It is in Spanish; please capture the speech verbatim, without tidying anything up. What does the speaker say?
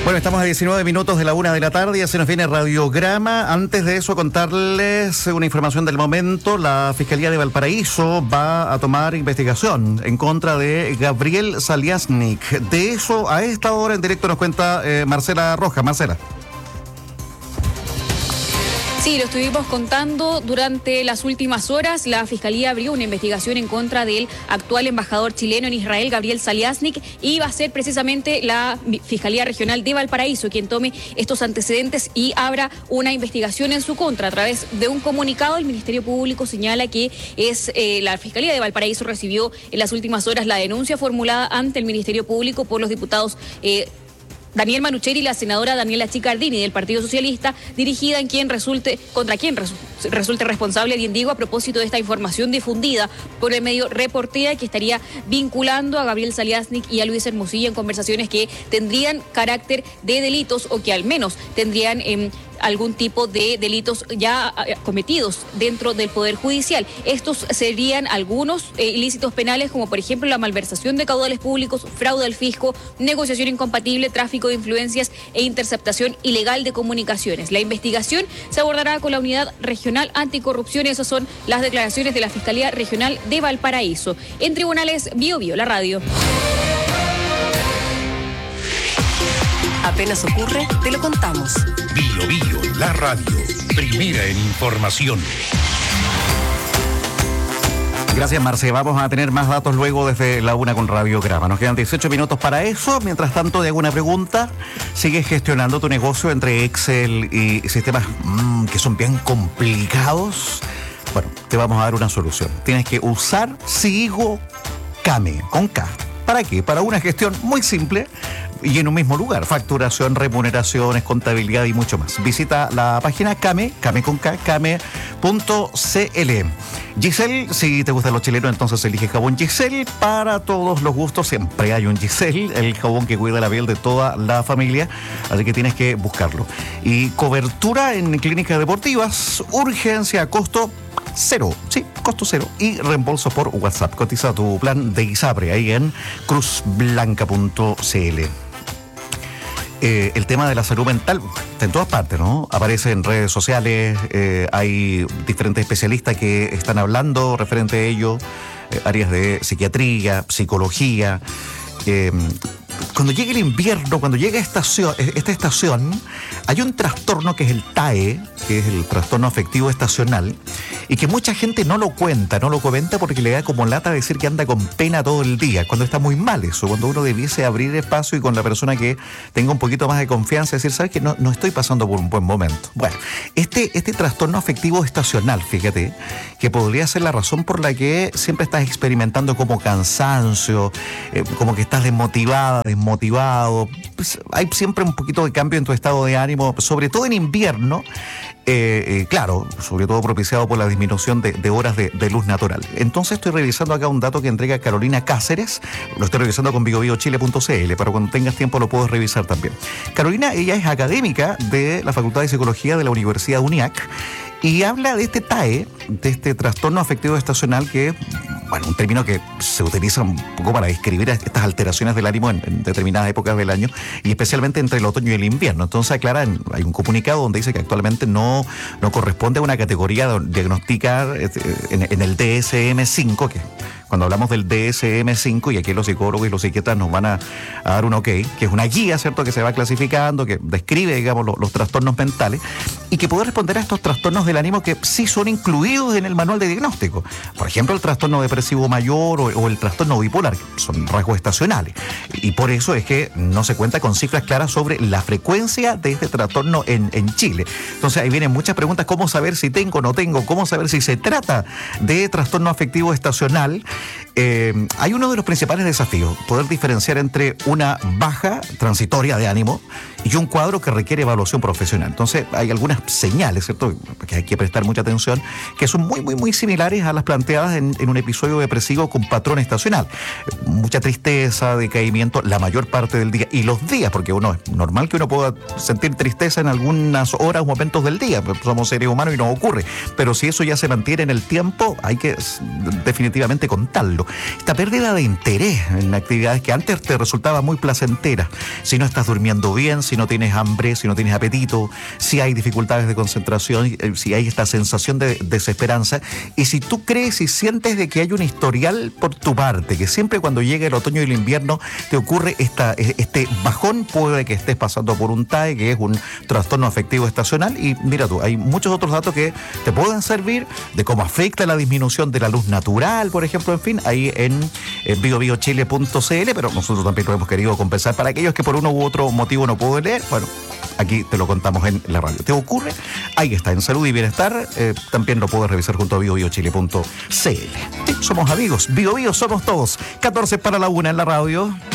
Bueno, estamos a diecinueve minutos de la una de la tarde, ya se nos viene radiograma. Antes de eso, contarles una información del momento. La Fiscalía de Valparaíso va a tomar investigación en contra de Gabriel Saliasnik. De eso, a esta hora en directo nos cuenta eh, Marcela Rojas. Marcela. Sí, lo estuvimos contando durante las últimas horas. La Fiscalía abrió una investigación en contra del actual embajador chileno en Israel, Gabriel Saliasnik, y va a ser precisamente la Fiscalía Regional de Valparaíso quien tome estos antecedentes y abra una investigación en su contra. A través de un comunicado, el Ministerio Público señala que es eh, la Fiscalía de Valparaíso recibió en las últimas horas la denuncia formulada ante el Ministerio Público por los diputados eh, Daniel Manucheri y la senadora Daniela Chicardini del Partido Socialista, dirigida en quien resulte, contra quien resu, resulte responsable Bien Diego a propósito de esta información difundida por el medio Reportea, que estaría vinculando a Gabriel Saliasnik y a Luis Hermosilla en conversaciones que tendrían carácter de delitos o que al menos tendrían eh, algún tipo de delitos ya cometidos dentro del Poder Judicial. Estos serían algunos eh, ilícitos penales, como por ejemplo la malversación de caudales públicos, fraude al fisco, negociación incompatible, tráfico de influencias e interceptación ilegal de comunicaciones. La investigación se abordará con la Unidad Regional Anticorrupción y esas son las declaraciones de la Fiscalía Regional de Valparaíso. En Tribunales Bio Bio, la radio. Apenas ocurre, te lo contamos. Bio Bio, la radio, primera en información. Gracias, Marce. Vamos a tener más datos luego desde la una con Radiograma. Nos quedan dieciocho minutos para eso. Mientras tanto, te hago una pregunta. ¿Sigues gestionando tu negocio entre Excel y sistemas mmm, que son bien complicados? Bueno, te vamos a dar una solución. Tienes que usar Sigo Kame, con K. ¿Para qué? Para una gestión muy simple y en un mismo lugar. Facturación, remuneraciones, contabilidad y mucho más. Visita la página Kame, Kame con K, kame punto cl. Giselle, si te gustan los chilenos, entonces elige jabón Giselle. Para todos los gustos siempre hay un Giselle, el jabón que cuida la piel de toda la familia, así que tienes que buscarlo. Y cobertura en clínicas deportivas, urgencia a costo cero, sí, costo cero y reembolso por WhatsApp. Cotiza tu plan de ISAPRE ahí en cruz blanca punto cl. Eh, el tema de la salud mental está en todas partes, ¿no? Aparece en redes sociales, eh, hay diferentes especialistas que están hablando referente a ello, eh, áreas de psiquiatría, psicología. Eh, cuando llega el invierno, cuando llega estación, esta estación, hay un trastorno que es el T A E, que es el trastorno afectivo estacional, y que mucha gente no lo cuenta, no lo comenta porque le da como lata decir que anda con pena todo el día, cuando está muy mal eso, cuando uno debiese abrir espacio y con la persona que tenga un poquito más de confianza, decir, ¿sabes qué? No, no estoy pasando por un buen momento. Bueno, este, este trastorno afectivo estacional, fíjate, que podría ser la razón por la que siempre estás experimentando como cansancio, eh, como que estás desmotivada, desmotivado, pues hay siempre un poquito de cambio en tu estado de ánimo, sobre todo en invierno. Eh, eh, claro, sobre todo propiciado por la disminución de, de horas de, de luz natural. Entonces estoy revisando acá un dato que entrega Carolina Cáceres, lo estoy revisando con bio bio chile punto cl, para cuando tengas tiempo lo puedes revisar también. Carolina, ella es académica de la Facultad de Psicología de la Universidad UNIAC y habla de este T A E, de este trastorno afectivo estacional, que es, bueno, un término que se utiliza un poco para describir estas alteraciones del ánimo en, en determinadas épocas del año y especialmente entre el otoño y el invierno. Entonces aclara, hay un comunicado donde dice que actualmente no, no corresponde a una categoría de diagnosticar en, en el D S M cinco, que cuando hablamos del D S M cinco, y aquí los psicólogos y los psiquiatras nos van a, a dar un ok, que es una guía, ¿cierto?, que se va clasificando, que describe, digamos, los, los trastornos mentales y que puede responder a estos trastornos del ánimo que sí son incluidos en el manual de diagnóstico. Por ejemplo, el trastorno depresivo mayor o, o el trastorno bipolar, que son rasgos estacionales. Y por eso es que no se cuenta con cifras claras sobre la frecuencia de este trastorno en, en Chile. Entonces ahí vienen muchas preguntas: ¿cómo saber si tengo o no tengo? ¿Cómo saber si se trata de trastorno afectivo estacional? Eh, hay uno de los principales desafíos, poder diferenciar entre una baja transitoria de ánimo y un cuadro que requiere evaluación profesional. Entonces hay algunas señales, ¿cierto?, que hay que prestar mucha atención, que son muy, muy, muy similares a las planteadas en, en un episodio depresivo con patrón estacional. Mucha tristeza, decaimiento la mayor parte del día y los días, porque uno es normal que uno pueda sentir tristeza en algunas horas o momentos del día, somos seres humanos y nos ocurre, pero si eso ya se mantiene en el tiempo, hay que definitivamente contarlo. ejemplo. Esta pérdida de interés en actividades que antes te resultaba muy placentera. Si no estás durmiendo bien, si no tienes hambre, si no tienes apetito, si hay dificultades de concentración, si hay esta sensación de desesperanza, y si tú crees y sientes de que hay un historial por tu parte, que siempre cuando llega el otoño y el invierno te ocurre esta, este bajón, puede que estés pasando por un T A E, que es un trastorno afectivo estacional, y mira tú, hay muchos otros datos que te pueden servir de cómo afecta la disminución de la luz natural, por ejemplo, en fin, ahí en, en bio bio chile punto c l, pero nosotros también lo hemos querido compensar para aquellos que por uno u otro motivo no pueden leer. Bueno, aquí te lo contamos en la radio. ¿Te ocurre? Ahí está, en Salud y Bienestar. Eh, también lo puedes revisar junto a bio bio chile punto c l. Sí, somos amigos. Bio Bio somos todos. catorce para la una en la radio.